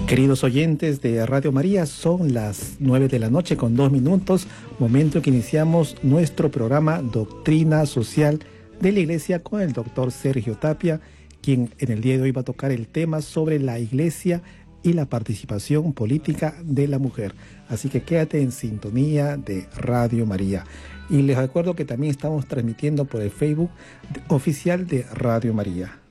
Queridos oyentes de Radio María, son las 9 de la noche con 2 minutos, momento en que iniciamos nuestro programa Doctrina Social de la Iglesia con el doctor Sergio Tapia, quien en el día de hoy va a tocar el tema sobre la Iglesia y la participación política de la mujer. Así que quédate en sintonía de Radio María. Y les recuerdo que también estamos transmitiendo por el Facebook oficial de Radio María.